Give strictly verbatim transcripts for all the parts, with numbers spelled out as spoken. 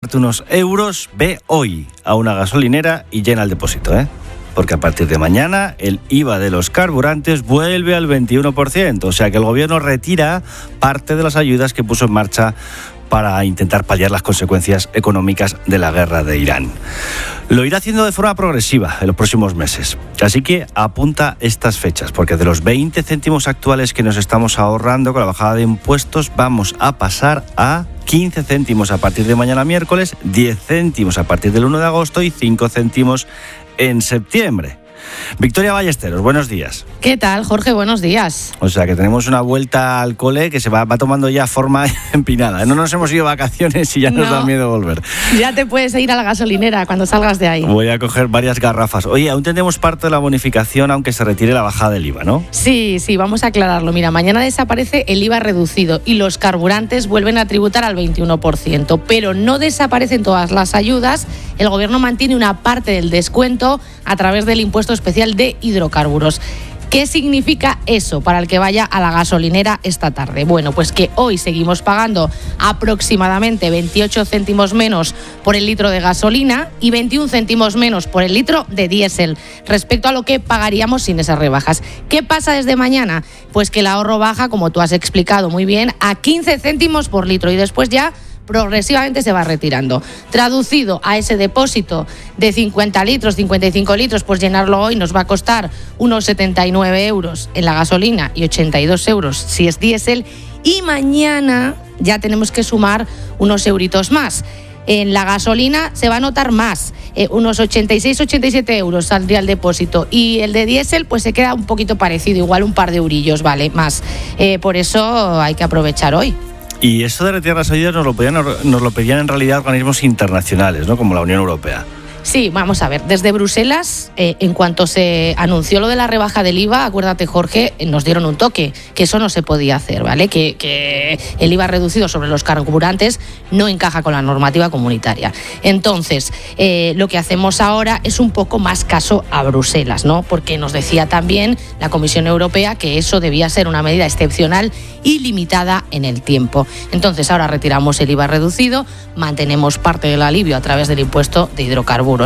unos euros, ve hoy a una gasolinera y llena el depósito, ¿eh? Porque a partir de mañana el I V A de los carburantes vuelve al veintiuno por ciento, o sea que el gobierno retira parte de las ayudas que puso en marcha para intentar paliar las consecuencias económicas de la guerra de Irán. Lo irá haciendo de forma progresiva en los próximos meses. Así que apunta estas fechas, porque de los veinte céntimos actuales que nos estamos ahorrando con la bajada de impuestos, vamos a pasar a quince céntimos a partir de mañana miércoles, diez céntimos a partir del uno de agosto y cinco céntimos en septiembre. Victoria Ballesteros, buenos días. ¿Qué tal, Jorge? Buenos días. O sea, que tenemos una vuelta al cole que se va, va tomando ya forma empinada. No nos hemos ido de vacaciones y ya nos no. da miedo volver. Ya te puedes ir a la gasolinera cuando salgas de ahí. Voy a coger varias garrafas. Oye, aún tenemos parte de la bonificación aunque se retire la bajada del I V A, ¿no? Sí, sí, vamos a aclararlo. Mira, mañana desaparece el I V A reducido y los carburantes vuelven a tributar al veintiuno por ciento, pero no desaparecen todas las ayudas. El gobierno mantiene una parte del descuento a través del impuesto especial de hidrocarburos. ¿Qué significa eso para el que vaya a la gasolinera esta tarde? Bueno, pues que hoy seguimos pagando aproximadamente veintiocho céntimos menos por el litro de gasolina y veintiún céntimos menos por el litro de diésel respecto a lo que pagaríamos sin esas rebajas. ¿Qué pasa desde mañana? Pues que el ahorro baja, como tú has explicado muy bien, a quince céntimos por litro y después ya progresivamente se va retirando. Traducido a ese depósito de cincuenta litros, cincuenta y cinco litros, pues llenarlo hoy nos va a costar unos setenta y nueve euros en la gasolina y ochenta y dos euros si es diésel. Y mañana ya tenemos que sumar unos euritos más. En la gasolina se va a notar más, eh, unos ochenta y seis, ochenta y siete euros saldría el depósito. Y el de diésel pues se queda un poquito parecido, igual un par de eurillos, vale, más. Eh, por eso hay que aprovechar hoy. Y eso de retirar las ayudas nos lo pedían, nos lo pedían en realidad organismos internacionales, ¿no? Como la Unión Europea. Sí, vamos a ver, desde Bruselas, eh, en cuanto se anunció lo de la rebaja del I V A, acuérdate, Jorge, nos dieron un toque, que eso no se podía hacer, ¿vale? Que, que el I V A reducido sobre los carburantes no encaja con la normativa comunitaria. Entonces, eh, lo que hacemos ahora es un poco más caso a Bruselas, ¿no? Porque nos decía también la Comisión Europea que eso debía ser una medida excepcional y limitada en el tiempo. Entonces, ahora retiramos el I V A reducido, mantenemos parte del alivio a través del impuesto de hidrocarburos.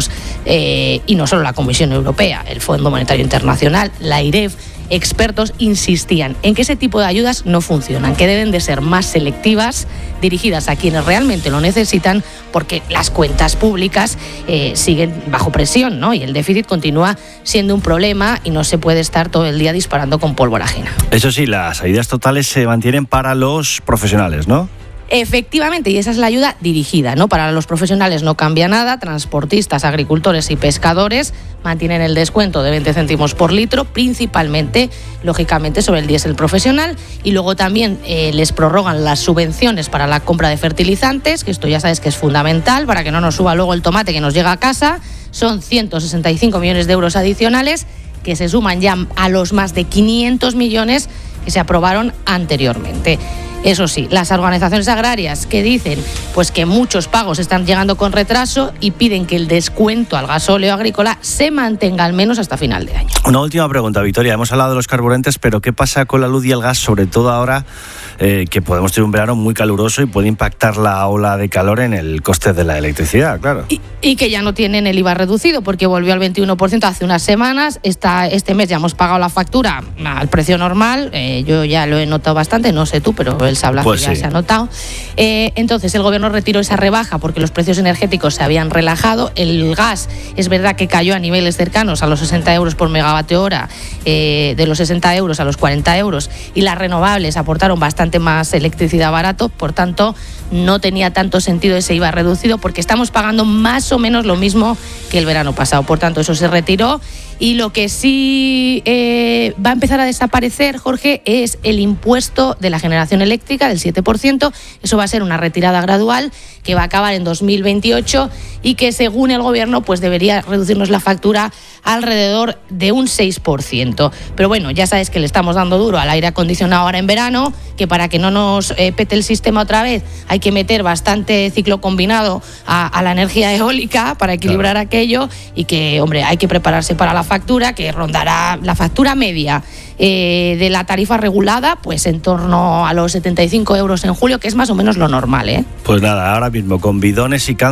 Eh, y no solo la Comisión Europea, el Fondo Monetario Internacional, la I R E F, expertos insistían en que ese tipo de ayudas no funcionan, que deben de ser más selectivas, dirigidas a quienes realmente lo necesitan, porque las cuentas públicas eh, siguen bajo presión, ¿no? Y el déficit continúa siendo un problema y no se puede estar todo el día disparando con pólvora ajena. Eso sí, las ayudas totales se mantienen para los profesionales, ¿no? Efectivamente, y esa es la ayuda dirigida, ¿no? Para los profesionales no cambia nada, transportistas, agricultores y pescadores mantienen el descuento de veinte céntimos por litro, principalmente, lógicamente, sobre el diésel profesional, y luego también eh, les prorrogan las subvenciones para la compra de fertilizantes, que esto ya sabes que es fundamental para que no nos suba luego el tomate que nos llega a casa. Son ciento sesenta y cinco millones de euros adicionales que se suman ya a los más de quinientos millones que se aprobaron anteriormente. Eso sí, las organizaciones agrarias que dicen pues que muchos pagos están llegando con retraso y piden que el descuento al gasóleo agrícola se mantenga al menos hasta final de año. Una última pregunta, Victoria. Hemos hablado de los carburantes, pero ¿qué pasa con la luz y el gas? Sobre todo ahora eh, que podemos tener un verano muy caluroso y puede impactar la ola de calor en el coste de la electricidad, claro. Y, y que ya no tienen el I V A reducido porque volvió al veintiuno por ciento hace unas semanas. Esta, este mes ya hemos pagado la factura al precio normal. Eh, yo ya lo he notado bastante, no sé tú, pero el sablazo pues ya sí. se ha notado. Eh, entonces el gobierno retiró esa rebaja porque los precios energéticos se habían relajado. El gas es verdad que cayó a niveles cercanos a los sesenta euros por megavatio hora, eh, de los sesenta euros a los cuarenta euros, y las renovables aportaron bastante más electricidad barato, por tanto no tenía tanto sentido ese I V A reducido porque estamos pagando más o menos lo mismo que el verano pasado, por tanto eso se retiró. Y lo que sí eh, va a empezar a desaparecer, Jorge, es el impuesto de la generación eléctrica del siete por ciento. Eso va a ser una retirada gradual que va a acabar en dos mil veintiocho y que, según el gobierno, pues debería reducirnos la factura alrededor de un seis por ciento. Pero bueno, ya sabes que le estamos dando duro al aire acondicionado ahora en verano, que para que no nos eh, pete el sistema otra vez hay que meter bastante ciclo combinado a, a la energía eólica para equilibrar claro. aquello, y que, hombre, hay que prepararse para la factura, que rondará la factura media eh, de la tarifa regulada, pues en torno a los setenta y cinco euros en julio, que es más o menos lo normal, ¿eh? Pues nada, ahora mismo con bidones y can